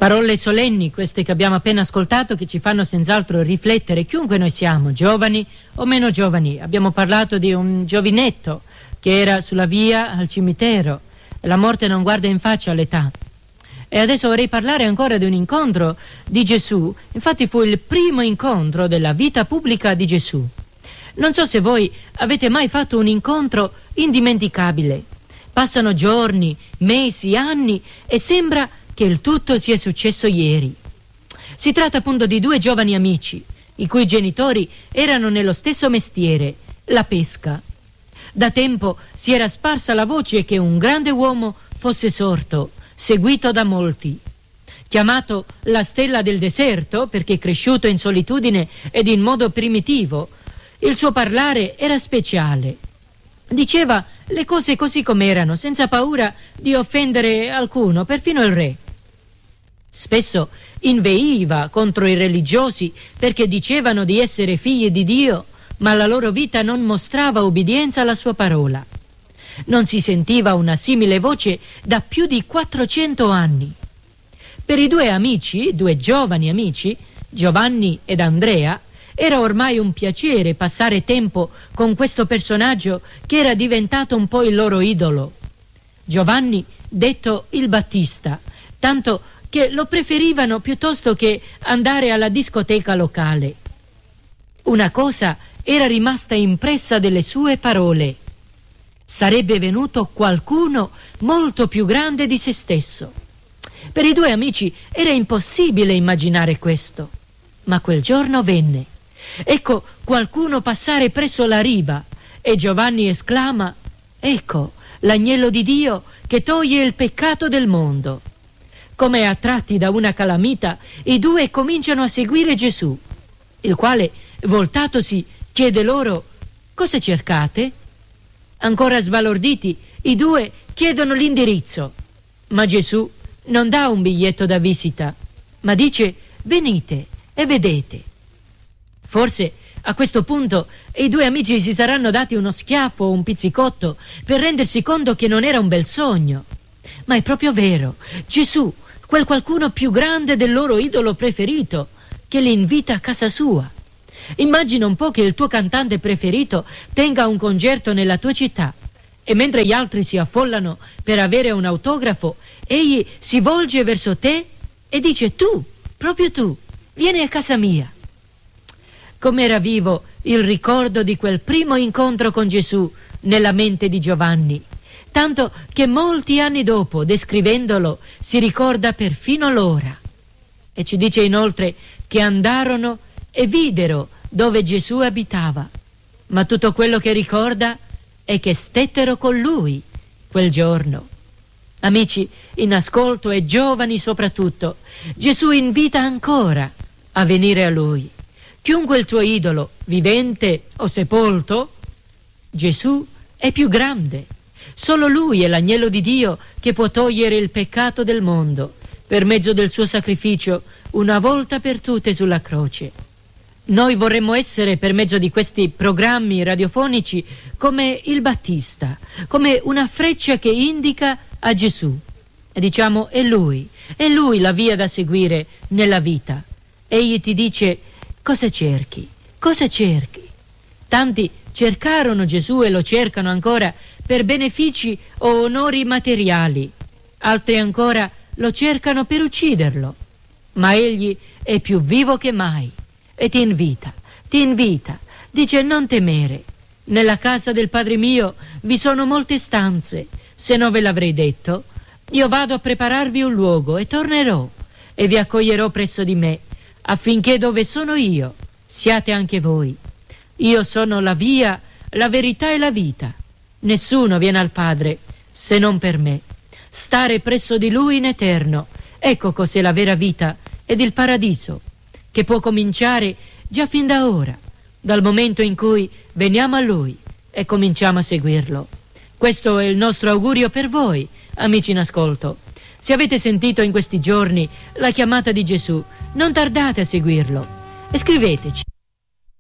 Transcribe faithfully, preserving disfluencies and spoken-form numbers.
Parole solenni, queste che abbiamo appena ascoltato, che ci fanno senz'altro riflettere, chiunque noi siamo, giovani o meno giovani. Abbiamo parlato di un giovinetto che era sulla via al cimitero e la morte non guarda in faccia all'età. E adesso vorrei parlare ancora di un incontro di Gesù. Infatti fu il primo incontro della vita pubblica di Gesù. Non so se voi avete mai fatto un incontro indimenticabile. Passano giorni, mesi, anni e sembra che il tutto sia successo ieri. Si tratta appunto di due giovani amici, i cui genitori erano nello stesso mestiere, la pesca. Da tempo si era sparsa la voce che un grande uomo fosse sorto, seguito da molti. Chiamato la stella del deserto, perché cresciuto in solitudine ed in modo primitivo, il suo parlare era speciale. Diceva le cose così com'erano, senza paura di offendere alcuno, perfino il re. Spesso inveiva contro i religiosi perché dicevano di essere figli di Dio, ma la loro vita non mostrava obbedienza alla sua parola. Non si sentiva una simile voce da più di quattrocento anni. Per i due amici, due giovani amici, Giovanni ed Andrea, era ormai un piacere passare tempo con questo personaggio che era diventato un po' il loro idolo. Giovanni, detto il Battista, tanto che lo preferivano piuttosto che andare alla discoteca locale. Una cosa era rimasta impressa delle sue parole: sarebbe venuto qualcuno molto più grande di se stesso. Per i due amici era impossibile immaginare questo, ma quel giorno venne. Ecco qualcuno passare presso la riva e Giovanni esclama: ecco l'agnello di Dio che toglie il peccato del mondo. Come attratti da una calamita, i due cominciano a seguire Gesù, il quale, voltatosi, chiede loro: cosa cercate? Ancora sbalorditi, i due chiedono l'indirizzo, ma Gesù non dà un biglietto da visita, ma dice: venite e vedete. Forse a questo punto i due amici si saranno dati uno schiaffo o un pizzicotto per rendersi conto che non era un bel sogno. Ma è proprio vero, Gesù, quel qualcuno più grande del loro idolo preferito, che li invita a casa sua. Immagina un po' che il tuo cantante preferito tenga un concerto nella tua città e mentre gli altri si affollano per avere un autografo, egli si volge verso te e dice: tu, proprio tu, vieni a casa mia. Com'era vivo il ricordo di quel primo incontro con Gesù nella mente di Giovanni, tanto che molti anni dopo, descrivendolo, si ricorda perfino l'ora. E ci dice inoltre che andarono e videro dove Gesù abitava, ma tutto quello che ricorda è che stettero con lui quel giorno. Amici in ascolto e giovani soprattutto, Gesù invita ancora a venire a lui. Chiunque il tuo idolo, vivente o sepolto, Gesù è più grande. Solo Lui è l'agnello di Dio che può togliere il peccato del mondo per mezzo del suo sacrificio una volta per tutte sulla croce. Noi vorremmo essere, per mezzo di questi programmi radiofonici, come il Battista, come una freccia che indica a Gesù. E diciamo: è Lui, è Lui la via da seguire nella vita. Egli ti dice: cosa cerchi? Cosa cerchi? Tanti cercarono Gesù e lo cercano ancora per benefici o onori materiali. Altri ancora lo cercano per ucciderlo. Ma egli è più vivo che mai e ti invita, ti invita. Dice: non temere. Nella casa del Padre mio vi sono molte stanze. Se non ve l'avrei detto, io vado a prepararvi un luogo e tornerò e vi accoglierò presso di me, affinché dove sono io siate anche voi. Io sono la via, la verità e la vita. Nessuno viene al Padre se non per me. Stare presso di Lui in eterno, ecco cos'è la vera vita ed il paradiso, che può cominciare già fin da ora, dal momento in cui veniamo a Lui e cominciamo a seguirlo. Questo è il nostro augurio per voi, amici in ascolto. Se avete sentito in questi giorni la chiamata di Gesù, non tardate a seguirlo e scriveteci.